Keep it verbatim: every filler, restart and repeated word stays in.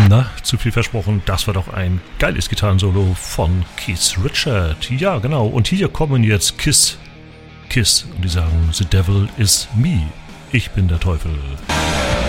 Na, zu viel versprochen, das war doch ein geiles Gitarrensolo von Keith Richards. Ja, genau. Und hier kommen jetzt Kiss, Kiss und die sagen, The Devil is me. Ich bin der Teufel.